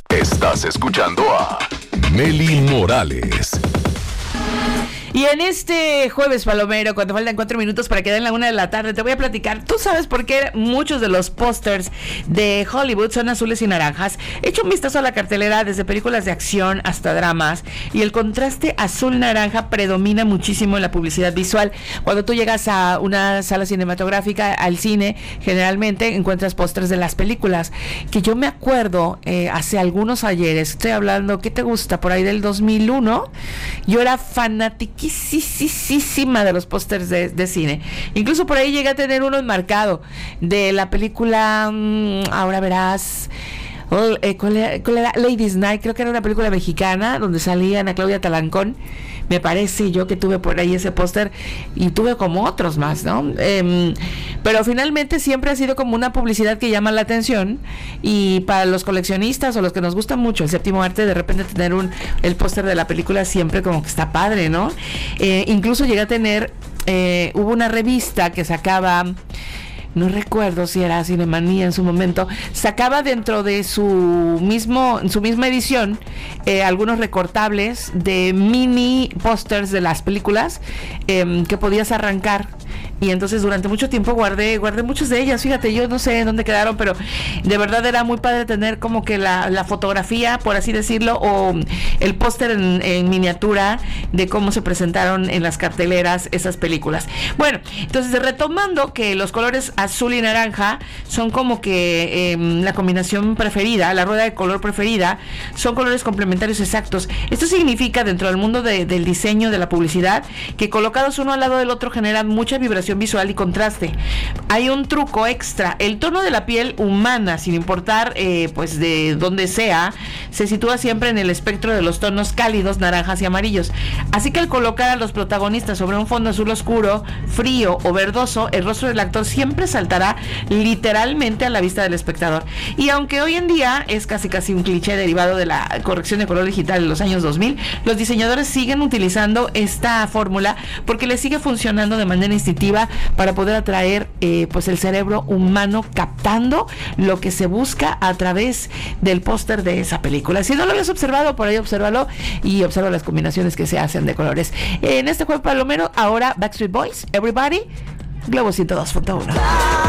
Estás escuchando a Meli Morales. Y en este jueves palomero, cuando faltan 4 minutos para que den la 1 de la tarde, te voy a platicar. ¿Tú sabes por qué muchos de los pósters de Hollywood son azules y naranjas? He hecho un vistazo a la cartelera desde películas de acción hasta dramas, y el contraste azul-naranja predomina muchísimo en la publicidad visual. Cuando tú llegas a una sala cinematográfica, al cine, generalmente encuentras pósters de las películas. Que yo me acuerdo, hace algunos ayeres, estoy hablando, ¿qué te gusta? Por ahí del 2001, yo era fanática de los pósters de cine. Incluso por ahí llegué a tener uno enmarcado de la película, ahora verás, ¿cuál era? Ladies Night, creo que era una película mexicana donde salía Ana Claudia Talancón. Me parece yo que tuve por ahí ese póster, y tuve como otros más, ¿no? Pero finalmente siempre ha sido como una publicidad que llama la atención, y para los coleccionistas o los que nos gusta mucho el séptimo arte, de repente tener el póster de la película siempre como que está padre, ¿no? Incluso llegué a tener, hubo una revista que sacaba, no recuerdo si era Cinemanía en su momento, sacaba dentro de su misma edición algunos recortables de mini pósters de las películas que podías arrancar. Y entonces durante mucho tiempo guardé muchas de ellas. Fíjate, yo no sé en dónde quedaron, pero de verdad era muy padre tener como que la fotografía, por así decirlo, o el póster en miniatura de cómo se presentaron en las carteleras esas películas. Bueno, entonces retomando que los colores azul y naranja son como que la combinación preferida, la rueda de color preferida, son colores complementarios exactos. Esto significa, dentro del mundo del diseño, de la publicidad, que colocados uno al lado del otro generan mucha vibración visual y contraste. Hay un truco extra: el tono de la piel humana, sin importar pues de dónde sea, se sitúa siempre en el espectro de los tonos cálidos, naranjas y amarillos. Así que al colocar a los protagonistas sobre un fondo azul oscuro, frío o verdoso, el rostro del actor siempre saltará literalmente a la vista del espectador. Y aunque hoy en día es casi un cliché derivado de la corrección de color digital de los años 2000, los diseñadores siguen utilizando esta fórmula porque les sigue funcionando de manera instintiva para poder atraer pues el cerebro humano, captando lo que se busca a través del póster de esa película. Si no lo habías observado, por ahí obsérvalo y observa las combinaciones que se hacen de colores. En este juego palomero, ahora Backstreet Boys, Everybody, Globo 102.1.